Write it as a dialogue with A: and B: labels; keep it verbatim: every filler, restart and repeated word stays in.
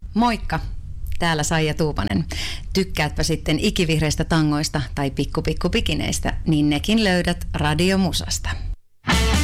A: Moikka! Täällä Saija Tuupanen. Tykkäätpä sitten ikivihreistä tangoista tai pikkupikkupikineistä, niin nekin löydät Radio Musasta.